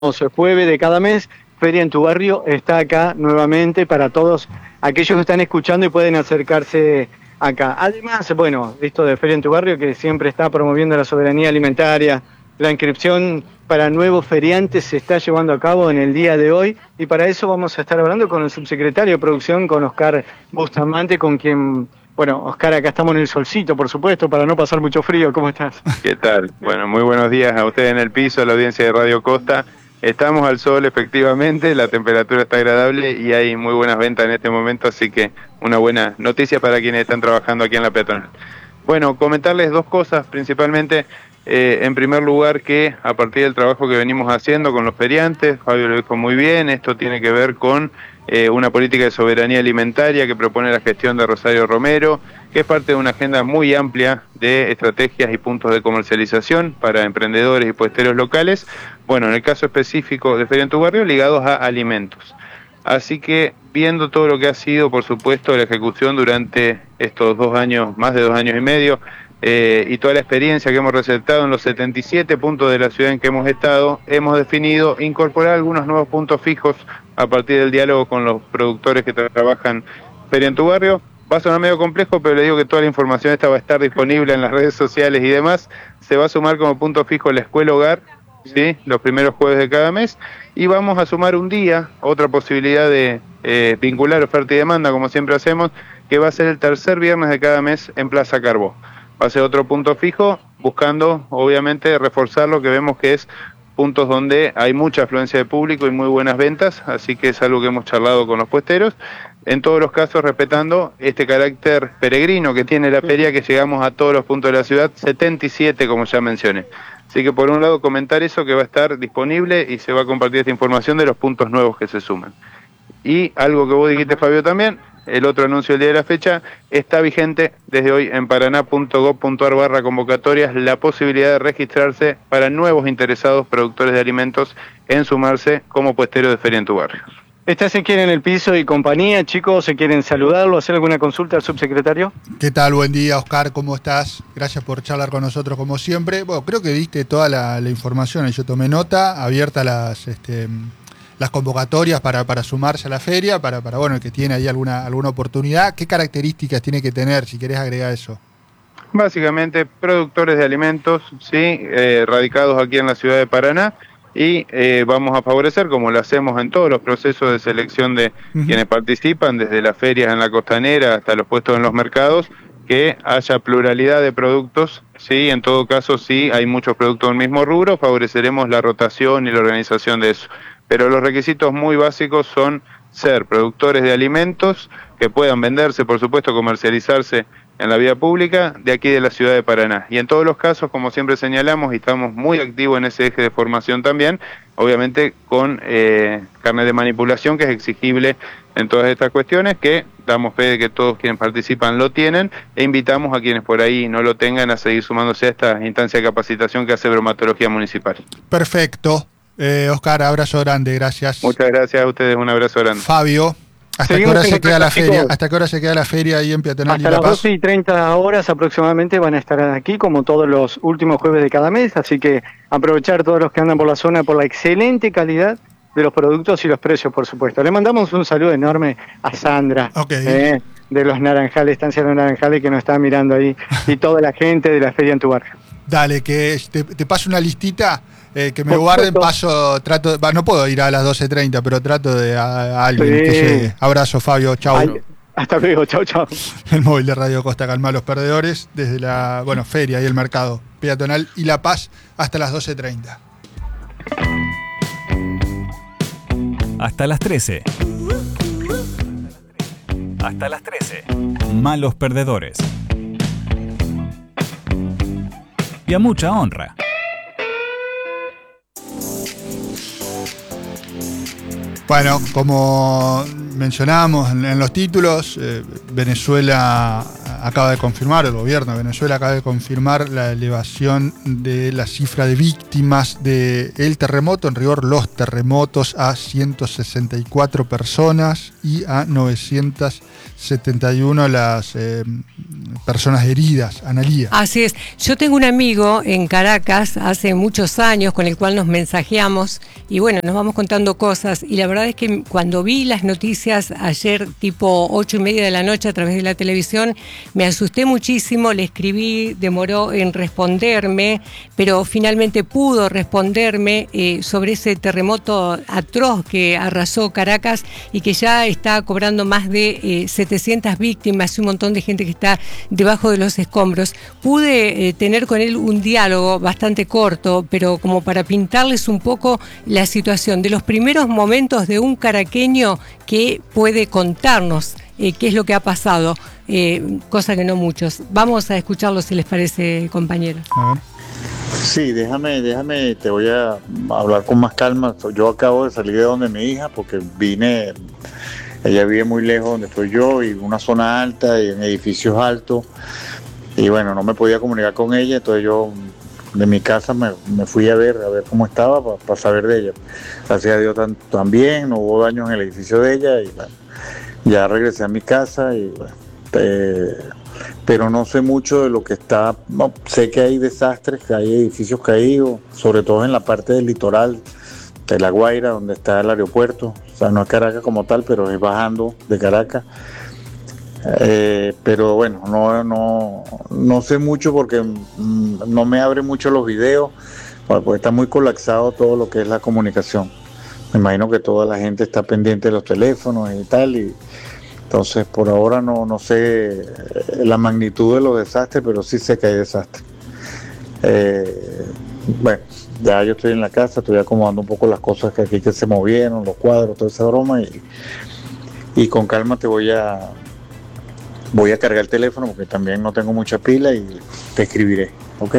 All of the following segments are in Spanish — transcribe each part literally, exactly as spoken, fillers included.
jueves de cada mes, Feria en tu Barrio está acá nuevamente para todos aquellos que están escuchando y pueden acercarse acá. Además, bueno, esto de Feria en tu Barrio que siempre está promoviendo la soberanía alimentaria, la inscripción para nuevos feriantes se está llevando a cabo en el día de hoy y para eso vamos a estar hablando con el subsecretario de Producción, con Oscar Bustamante, con quien... Bueno, Oscar, acá estamos en el solcito, por supuesto, para no pasar mucho frío. ¿Cómo estás? ¿Qué tal? Bueno, muy buenos días a ustedes en el piso, a la audiencia de Radio Costa. Estamos al sol, efectivamente, la temperatura está agradable y hay muy buenas ventas en este momento, así que una buena noticia para quienes están trabajando aquí en la peatonal. Bueno, comentarles dos cosas, principalmente, eh, en primer lugar, que a partir del trabajo que venimos haciendo con los feriantes, Fabio lo dijo muy bien, esto tiene que ver con eh, una política de soberanía alimentaria que propone la gestión de Rosario Romero, que es parte de una agenda muy amplia de estrategias y puntos de comercialización para emprendedores y puesteros locales, bueno, en el caso específico de Feria en tu Barrio, ligados a alimentos. Así que, viendo todo lo que ha sido, por supuesto, la ejecución durante estos dos años, más de dos años y medio, eh, y toda la experiencia que hemos resaltado en los setenta y siete puntos de la ciudad en que hemos estado, hemos definido incorporar algunos nuevos puntos fijos a partir del diálogo con los productores que tra trabajan Feria en tu Barrio. Va a sonar medio complejo, pero le digo que toda la información esta va a estar disponible en las redes sociales y demás. Se va a sumar como punto fijo la Escuela Hogar, ¿sí?, los primeros jueves de cada mes, y vamos a sumar un día, otra posibilidad de eh, vincular oferta y demanda, como siempre hacemos, que va a ser el tercer viernes de cada mes en Plaza Carbó. Va a ser otro punto fijo, buscando, obviamente, reforzar lo que vemos que es puntos donde hay mucha afluencia de público y muy buenas ventas, así que es algo que hemos charlado con los puesteros, en todos los casos respetando este carácter peregrino que tiene la feria, que llegamos a todos los puntos de la ciudad, setenta y siete como ya mencioné. Así que por un lado comentar eso, que va a estar disponible y se va a compartir esta información de los puntos nuevos que se suman. Y algo que vos dijiste, Fabio, también, el otro anuncio del día de la fecha, está vigente desde hoy en paraná punto gob punto ar barra convocatorias la posibilidad de registrarse para nuevos interesados productores de alimentos en sumarse como puestero de Feria en tu Barrio. ¿Está Ezequiel en el piso y compañía? Chicos, ¿se quieren saludarlo, hacer alguna consulta al subsecretario? ¿Qué tal? Buen día, Oscar, ¿cómo estás? Gracias por charlar con nosotros como siempre. Bueno, creo que diste toda la, la información, yo tomé nota, abierta las... Este, las convocatorias para, para sumarse a la feria, para, para bueno, el que tiene ahí alguna, alguna oportunidad. ¿Qué características tiene que tener, si querés agregar eso? Básicamente, productores de alimentos, sí, eh, radicados aquí en la ciudad de Paraná, y eh, vamos a favorecer, como lo hacemos en todos los procesos de selección de uh-huh. quienes participan, desde las ferias en la costanera hasta los puestos en los mercados, que haya pluralidad de productos, sí, en todo caso, sí, hay muchos productos del mismo rubro, favoreceremos la rotación y la organización de eso. Pero los requisitos muy básicos son ser productores de alimentos que puedan venderse, por supuesto, comercializarse en la vía pública de aquí de la ciudad de Paraná. Y en todos los casos, como siempre señalamos, y estamos muy activos en ese eje de formación también, obviamente con eh, carnet de manipulación que es exigible en todas estas cuestiones, que damos fe de que todos quienes participan lo tienen, e invitamos a quienes por ahí no lo tengan a seguir sumándose a esta instancia de capacitación que hace Bromatología Municipal. Perfecto. Eh, Oscar, abrazo grande, gracias. Muchas gracias a ustedes, un abrazo grande. Fabio, ¿hasta qué hora se queda la feria? ¿Hasta qué hora se queda la feria ahí en Peatonal y La Paz? Hasta las doce y treinta horas aproximadamente van a estar aquí, como todos los últimos jueves de cada mes, así que aprovechar todos los que andan por la zona por la excelente calidad de los productos y los precios, por supuesto. Le mandamos un saludo enorme a Sandra, okay. eh, de los Naranjales, Estancia de los Naranjales, que nos está mirando ahí, y toda la gente de la Feria en tu Barrio. Dale, que te, te paso una listita. Eh, que me guarden, paso, trato, bah, no puedo ir a las doce treinta, pero trato de a, a alguien sí. que llegue. Abrazo, Fabio, chau. Ay, hasta luego, chau, chau. El móvil de Radio Costa calma a los perdedores, desde la, bueno, feria y el mercado peatonal y La Paz hasta las doce treinta. Hasta las trece. Hasta las trece. Malos perdedores. Y a mucha honra. Bueno, como mencionábamos en, en los títulos, eh, Venezuela acaba de confirmar, el gobierno de Venezuela acaba de confirmar la elevación de la cifra de víctimas del terremoto, en rigor los terremotos, a ciento sesenta y cuatro personas y a novecientas setenta y uno las eh, personas heridas. Analía. Así es. Yo tengo un amigo en Caracas hace muchos años con el cual nos mensajeamos y bueno, nos vamos contando cosas y la verdad es que cuando vi las noticias ayer tipo ocho y media de la noche a través de la televisión, me asusté muchísimo, le escribí, demoró en responderme, pero finalmente pudo responderme eh, sobre ese terremoto atroz que arrasó Caracas y que ya está cobrando más de eh, setecientas víctimas y un montón de gente que está debajo de los escombros. Pude eh, tener con él un diálogo bastante corto, pero como para pintarles un poco la situación de los primeros momentos de un caraqueño que puede contarnos eh, qué es lo que ha pasado, eh, cosa que no muchos. Vamos a escucharlo si les parece, compañeros. A ver. Sí, déjame, déjame, te voy a hablar con más calma. Yo acabo de salir de donde mi hija porque vine, ella vive muy lejos donde estoy yo y una zona alta y en edificios altos y bueno, no me podía comunicar con ella, entonces yo de mi casa me, me fui a ver, a ver cómo estaba para pa saber de ella. Gracias a Dios tan, también, no hubo daños en el edificio de ella y bueno, ya regresé a mi casa y bueno, eh, pero no sé mucho de lo que está, no, sé que hay desastres, que hay edificios caídos, sobre todo en la parte del litoral de La Guaira, donde está el aeropuerto, o sea, no es Caracas como tal, pero es bajando de Caracas. Eh, pero bueno, no, no, no sé mucho porque mm, no me abre mucho los videos, porque está muy colapsado todo lo que es la comunicación. Me imagino que toda la gente está pendiente de los teléfonos y tal, y entonces por ahora no, no sé la magnitud de los desastres, pero sí sé que hay desastres. Eh, bueno, ya yo estoy en la casa, estoy acomodando un poco las cosas que aquí que se movieron, los cuadros, toda esa broma, y, y con calma te voy a voy a cargar el teléfono porque también no tengo mucha pila y te escribiré, ¿ok?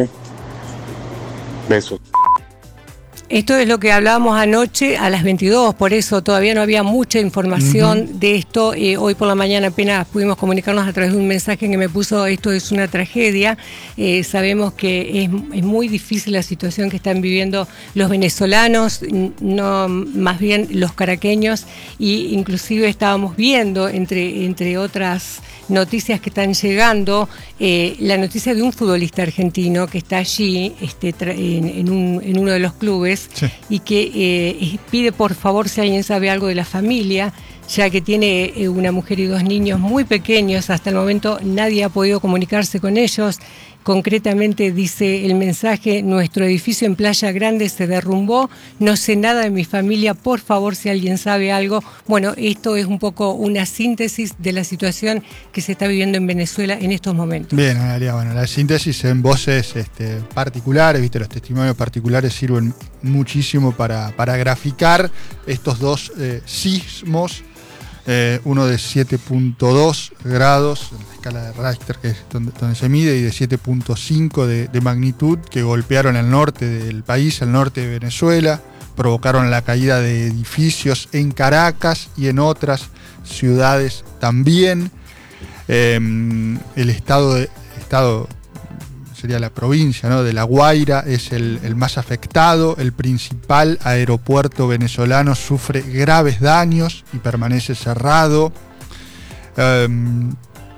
Besos. Esto es lo que hablábamos anoche a las veintidós, por eso todavía no había mucha información uh-huh. de esto. Eh, hoy por la mañana apenas pudimos comunicarnos a través de un mensaje que me puso: esto es una tragedia. Eh, sabemos que es, es muy difícil la situación que están viviendo los venezolanos, no más bien los caraqueños, y inclusive estábamos viendo, entre, entre otras noticias que están llegando, eh, la noticia de un futbolista argentino que está allí este, en, en, un, en uno de los clubes, sí. y que eh, pide por favor si alguien sabe algo de la familia, ya que tiene eh, una mujer y dos niños muy pequeños. Hasta el momento nadie ha podido comunicarse con ellos. Concretamente dice el mensaje: nuestro edificio en Playa Grande se derrumbó, no sé nada de mi familia, por favor si alguien sabe algo. Bueno, esto es un poco una síntesis de la situación que se está viviendo en Venezuela en estos momentos. Bien, Analia, bueno, la síntesis en voces este, particulares, viste, los testimonios particulares sirven muchísimo para, para graficar estos dos eh, sismos. Eh, uno de siete punto dos grados en la escala de Richter, que es donde, donde se mide, y de siete punto cinco de, de magnitud, que golpearon el norte del país, el norte de Venezuela, provocaron la caída de edificios en Caracas y en otras ciudades también. Eh, el estado, de, estado sería la provincia, ¿no?, de La Guaira es el, el más afectado. El principal aeropuerto venezolano sufre graves daños y permanece cerrado. Um,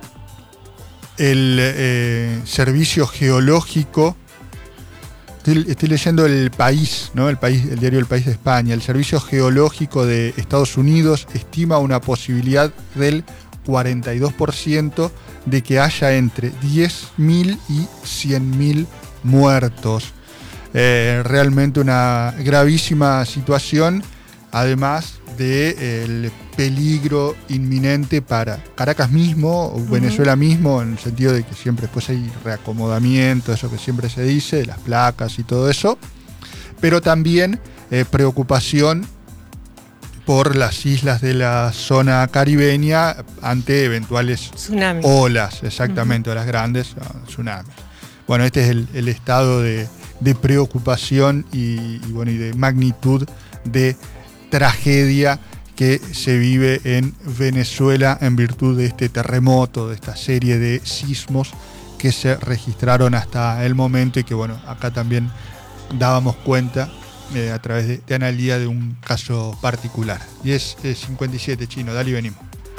el eh, servicio geológico, estoy, estoy leyendo El País, ¿no?, el país, el diario El País de España. El servicio geológico de Estados Unidos estima una posibilidad del cuarenta y dos por ciento de que haya entre diez mil y cien mil muertos. Eh, realmente una gravísima situación, además del peligro inminente para Caracas mismo, o Venezuela uh-huh. mismo, en el sentido de que siempre después hay reacomodamiento, eso que siempre se dice, de las placas y todo eso, pero también eh, preocupación por las islas de la zona caribeña ante eventuales tsunami. olas, exactamente, uh-huh. olas grandes, no, tsunamis. Bueno, este es el, el estado de, de preocupación y, y, bueno, y de magnitud de tragedia que se vive en Venezuela en virtud de este terremoto, de esta serie de sismos que se registraron hasta el momento y que, bueno, acá también dábamos cuenta eh, a través de, de Analía de un caso particular. diez cincuenta y siete, Chino, dale y venimos.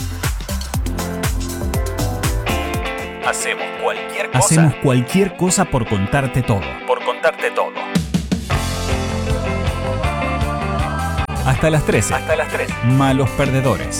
Hacemos cualquier cosa. Hacemos cualquier cosa por contarte todo. Por contarte todo. Hasta las trece. Hasta las trece. Malos perdedores.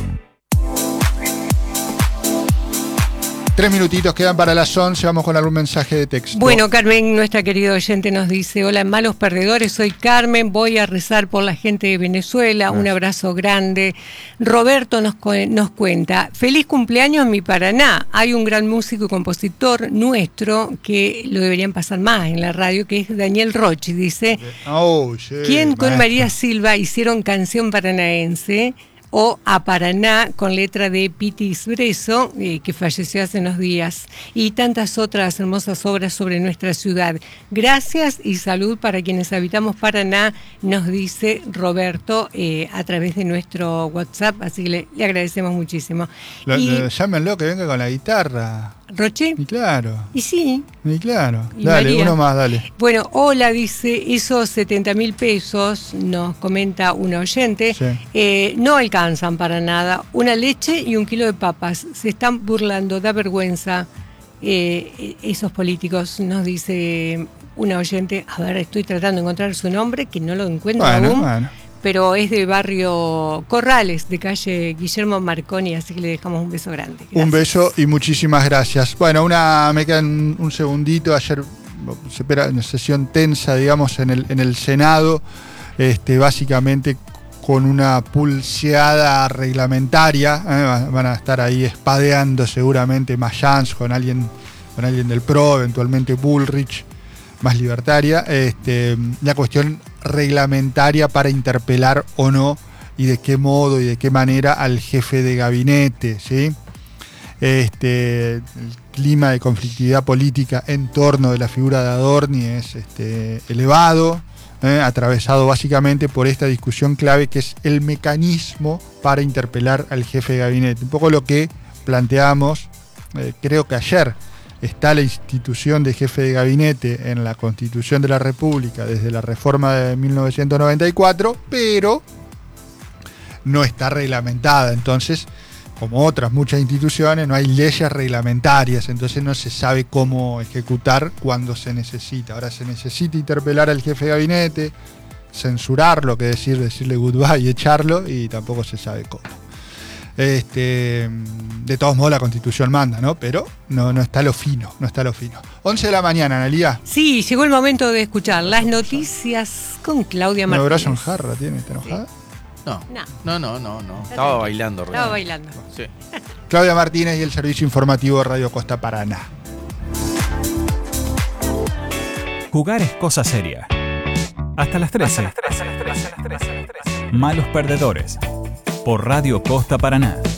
Tres minutitos quedan para las once, vamos con algún mensaje de texto. Bueno, Carmen, nuestra querida oyente, nos dice: hola, malos perdedores, soy Carmen, voy a rezar por la gente de Venezuela, un abrazo grande. Roberto nos, nos cuenta: feliz cumpleaños mi Paraná, hay un gran músico y compositor nuestro que lo deberían pasar más en la radio, que es Daniel Rochi, dice, oh, sí, quien con maestro. María Silva hicieron canción paranaense, o A Paraná, con letra de Piti Sbreso, eh, que falleció hace unos días, y tantas otras hermosas obras sobre nuestra ciudad. Gracias y salud para quienes habitamos Paraná, nos dice Roberto eh, a través de nuestro WhatsApp, así que le, le agradecemos muchísimo. Lo, y, lo, llámenlo, que venga con la guitarra. ¿Roche? Y claro. Y sí. Y claro. Y dale, María. Uno más, dale. Bueno, hola, dice, esos setenta mil pesos, nos comenta una oyente, Sí. eh, no alcanzan para nada. Una leche y un kilo de papas. Se están burlando, da vergüenza eh, esos políticos, nos dice una oyente. A ver, estoy tratando de encontrar su nombre, que no lo encuentro Bueno, aún. bueno. Pero es de barrio Corrales, de calle Guillermo Marconi, así que le dejamos un beso grande. Gracias. Un beso y muchísimas gracias. Bueno, una me queda un, un segundito. Ayer se espera una sesión tensa, digamos, en el, en el Senado, este, básicamente con una pulseada reglamentaria. ¿eh? Van a estar ahí espadeando seguramente Mayans con alguien, con alguien del P R O, eventualmente Bullrich, más libertaria. Este, la cuestión reglamentaria para interpelar o no, y de qué modo y de qué manera al jefe de gabinete, ¿sí? Este, el clima de conflictividad política en torno de la figura de Adorni es este, elevado, ¿eh? atravesado básicamente por esta discusión clave que es el mecanismo para interpelar al jefe de gabinete. Un poco lo que planteamos, eh, creo que ayer. Está la institución de jefe de gabinete en la Constitución de la República desde la reforma de mil novecientos noventa y cuatro, pero no está reglamentada. Entonces, como otras muchas instituciones, no hay leyes reglamentarias, entonces no se sabe cómo ejecutar cuando se necesita. Ahora se necesita interpelar al jefe de gabinete, censurarlo, que decir, decirle goodbye y echarlo, y tampoco se sabe cómo. Este, de todos modos la Constitución manda, ¿no? Pero no, no está lo fino, no está lo fino. once de la mañana, Analía. Sí, llegó el momento de escuchar las noticias con Claudia ¿Un Martínez. abrazo en jarra tiene? ¿Está enojada? No, No. no, no, no, no. Está Estaba tranquila. bailando, Estaba Renan. bailando. Sí. Claudia Martínez y el servicio informativo de Radio Costa Paraná. Jugar es cosa seria. Hasta las trece. Malos perdedores. Por Radio Costa Paraná.